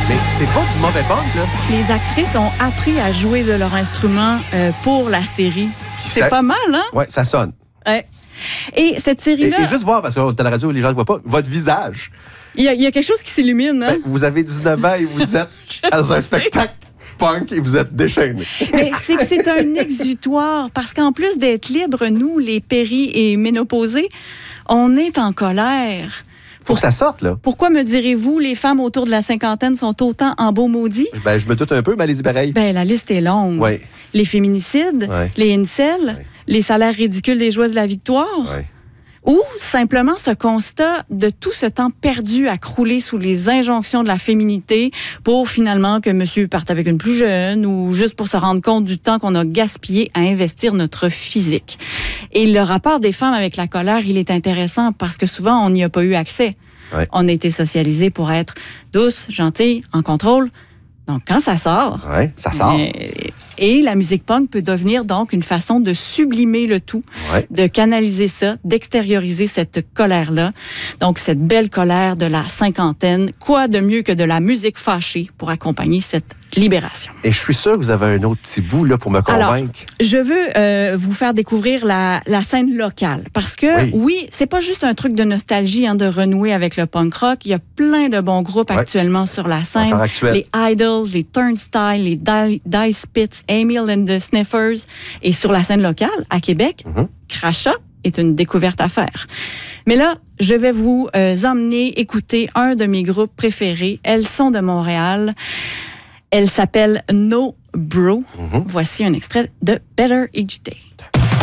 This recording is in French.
Mais c'est pas du mauvais punk, là. Les actrices ont appris à jouer de leur instrument pour la série. C'est ça... pas mal, hein? Oui, ça sonne. Ouais. Et cette série-là... Et juste voir, parce qu'à la radio, les gens ne voient pas, votre visage. Il y a quelque chose qui s'illumine, hein? Ben, vous avez 19 ans et vous êtes dans un spectacle punk et vous être déchaîné. Mais c'est que c'est un exutoire, parce qu'en plus d'être libres, nous, les péris et ménopausés, on est en colère. Faut que ça sorte, là. Pourquoi me direz-vous, les femmes autour de la cinquantaine sont autant en beau maudit? Ben, je me doute un peu, mais allez-y pareil. Ben, la liste est longue. Oui. Les féminicides, les incels, les salaires ridicules des joueuses de la victoire. Ou simplement ce constat de tout ce temps perdu à crouler sous les injonctions de la féminité pour finalement que monsieur parte avec une plus jeune ou juste pour se rendre compte du temps qu'on a gaspillé à investir notre physique. Et le rapport des femmes avec la colère, il est intéressant parce que souvent, on n'y a pas eu accès. On a été socialisés pour être douce, gentille, en contrôle. Donc, quand ça sort... Oui, ça sort. Et la musique punk peut devenir donc une façon de sublimer le tout, de canaliser ça, d'extérioriser cette colère-là. Donc, cette belle colère de la cinquantaine. Quoi de mieux que de la musique fâchée pour accompagner cette libération? Et je suis sûr que vous avez un autre petit bout là, pour me convaincre. Alors, je veux vous faire découvrir la scène locale. Parce que, oui, c'est pas juste un truc de nostalgie, hein, de renouer avec le punk rock. Il y a plein de bons groupes actuellement sur la scène. Les Idols, les Turnstile, les Dice Spits, Emil and the Sniffers. Et sur la scène locale, à Québec, Crachat est une découverte à faire. Mais là, je vais vous emmener écouter un de mes groupes préférés. Elles sont de Montréal. Elle s'appelle No Bro. Voici un extrait de Better Each Day.